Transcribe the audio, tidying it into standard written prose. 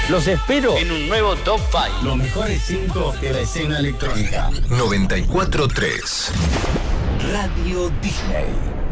Los espero en un nuevo Top 5. Los mejores 5 de la escena electrónica. 94.3 Radio Disney.